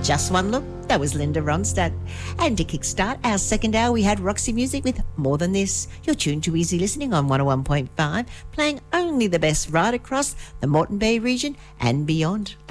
Just One Look, that was Linda Ronstadt. And to kickstart our second hour, we had Roxy Music with More Than This. You're tuned to Easy Listening on 101.5, playing only the best right across the Moreton Bay region and beyond.